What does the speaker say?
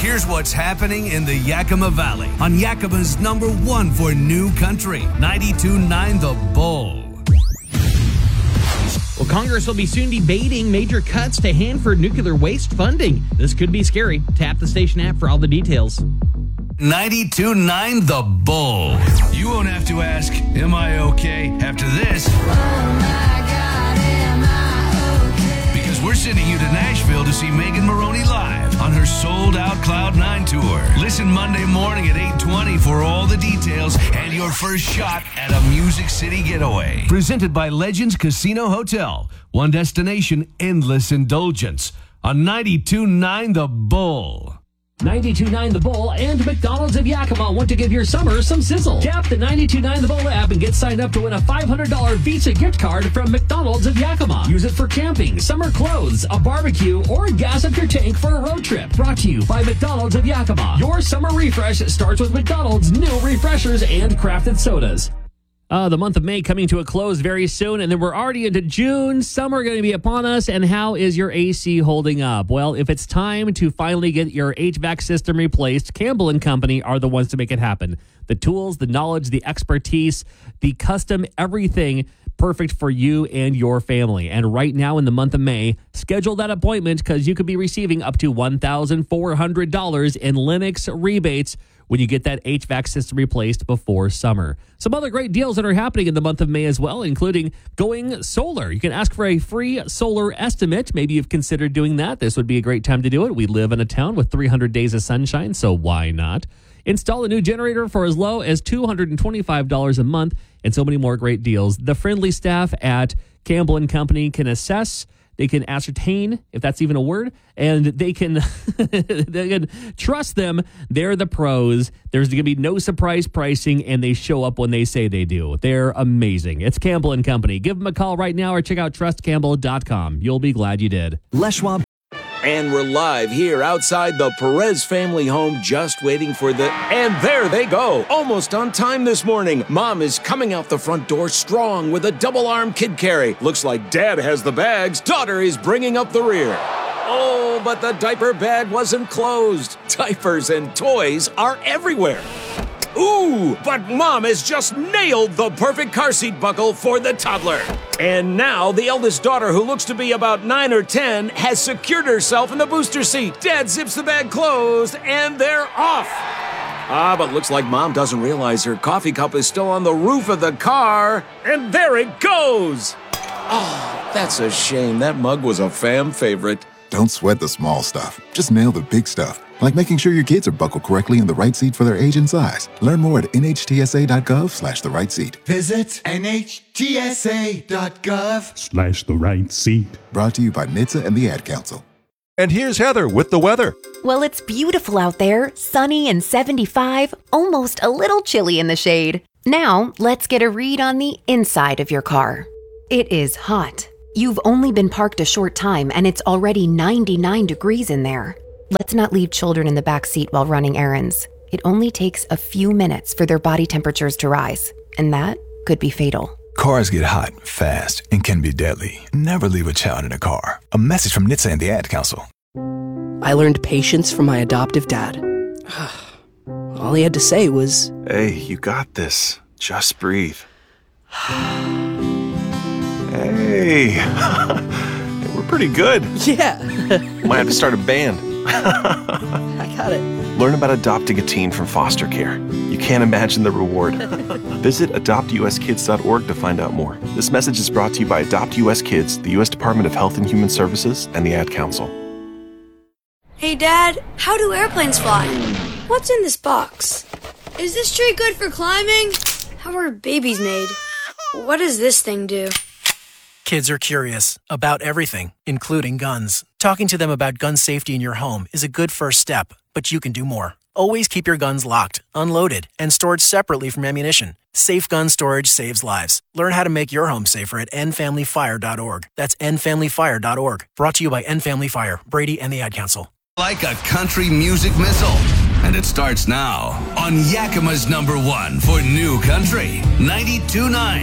Here's what's happening in the Yakima Valley on Yakima's number one for new country, 92.9 The Bull. Well, Congress will be soon debating major cuts to Hanford nuclear waste funding. This could be scary. Tap the station app for all the details. 92.9 The Bull. You won't have to ask, am I okay, after this. Because we're sending you to Nashville to see Megan Maroney live on her sold-out Cloud9 tour. Listen Monday morning at 8:20 for all the details and your first shot at a Music City getaway. Presented by Legends Casino Hotel. One destination, endless indulgence. On 92.9 The Bull. 92.9 The Bull and McDonald's of Yakima want to give your summer some sizzle. Tap the 92.9 The Bull app and get signed up to win a $500 Visa gift card from McDonald's of Yakima. Use it for camping, summer clothes, a barbecue, or gas up your tank for a road trip. Brought to you by McDonald's of Yakima. Your summer refresh starts with McDonald's new refreshers and crafted sodas. The month of May coming to a close very soon, and then we're already into June. Summer going to be upon us, and how is your AC holding up? Well, if it's time to finally get your HVAC system replaced, Campbell & Company are the ones to make it happen. The tools, the knowledge, the expertise, the custom, everything perfect for you and your family. And right now in the month of May, schedule that appointment because you could be receiving up to $1,400 in Lennox rebates when you get that HVAC system replaced before summer. Some other great deals that are happening in the month of May as well, including going solar. You can ask for a free solar estimate. Maybe you've considered doing that. This would be a great time to do it. We live in a town with 300 days of sunshine, so why not? Install a new generator for as low as $225 a month, and so many more great deals. The friendly staff at Campbell & Company can assess. They can ascertain, if that's even a word, and they can trust them. They're the pros. There's going to be no surprise pricing, and they show up when they say they do. They're amazing. It's Campbell & Company. Give them a call right now or check out trustcampbell.com. You'll be glad you did. Les Schwab. And we're live here outside the Perez family home, just waiting for the... And there they go, almost on time this morning. Mom is coming out the front door strong with a double-arm kid carry. Looks like Dad has the bags. Daughter is bringing up the rear. Oh, but the diaper bag wasn't closed. Diapers and toys are everywhere. Ooh, but Mom has just nailed the perfect car seat buckle for the toddler. And now the eldest daughter, who looks to be about 9 or 10, has secured herself in the booster seat. Dad zips the bag closed, and they're off. But looks like Mom doesn't realize her coffee cup is still on the roof of the car. And there it goes. Oh, that's a shame. That mug was a fam favorite. Don't sweat the small stuff. Just nail the big stuff. Like making sure your kids are buckled correctly in the right seat for their age and size. Learn more at nhtsa.gov/the right seat. Visit nhtsa.gov/the right seat. Brought to you by NHTSA and the Ad Council. And here's Heather with the weather. Well, it's beautiful out there, sunny and 75, almost a little chilly in the shade. Now, let's get a read on the inside of your car. It is hot. You've only been parked a short time and it's already 99 degrees in there. Let's not leave children in the back seat while running errands. It only takes a few minutes for their body temperatures to rise, and that could be fatal. Cars get hot, fast, and can be deadly. Never leave a child in a car. A message from NHTSA and the Ad Council. I learned patience from my adoptive dad. All he had to say was, Hey, you got this. Just breathe. Hey, we're pretty good. Yeah. Might have to start a band. I got it. Learn about adopting a teen from foster care. You can't imagine the reward. Visit adoptuskids.org to find out more. This message is brought to you by Adopt US Kids, the U.S. Department of Health and Human Services, and the Ad Council. Hey, Dad, how do airplanes fly? What's in this box? Is this tree good for climbing? How are babies made? What does this thing do? Kids are curious about everything, including guns. Talking to them about gun safety in your home is a good first step, but you can do more. Always keep your guns locked, unloaded, and stored separately from ammunition. Safe gun storage saves lives. Learn how to make your home safer at endfamilyfire.org. That's endfamilyfire.org. Brought to you by End Family Fire, Brady, and the Ad Council. Like a country music missile. And it starts now on Yakima's number one for new country, 92.9.